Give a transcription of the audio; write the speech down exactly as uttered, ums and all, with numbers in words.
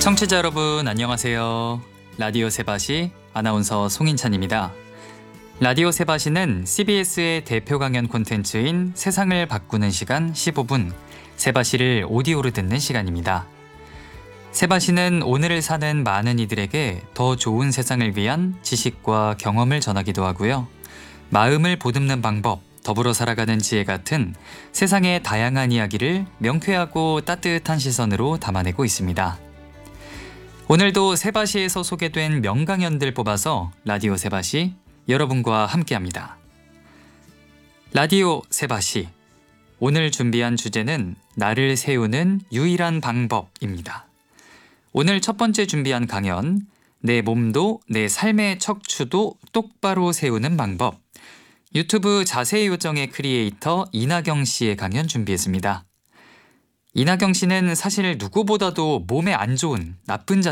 청취자 여러분 안녕하세요. 라디오 세바시 아나운서 송인찬입니다. 라디오 세바시는 씨비에스의 대표 강연 콘텐츠인 세상을 바꾸는 시간 십오 분, 세바시를 오디오로 듣는 시간입니다. 세바시는 오늘을 사는 많은 이들에게 더 좋은 세상을 위한 지식과 경험을 전하기도 하고요. 마음을 보듬는 방법, 더불어 살아가는 지혜 같은 세상의 다양한 이야기를 명쾌하고 따뜻한 시선으로 담아내고 있습니다. 오늘도 세바시에서 소개된 명강연들 뽑아서 라디오 세바시 여러분과 함께합니다. 라디오 세바시, 오늘 준비한 주제는 나를 세우는 유일한 방법입니다. 오늘 첫 번째 준비한 강연, 내 몸도 내 삶의 척추도 똑바로 세우는 방법, 유튜브 자세요정의 크리에이터 이나경 씨의 강연 준비했습니다. 이나경 씨는 사실 누구보다도 몸에 안 좋은 나쁜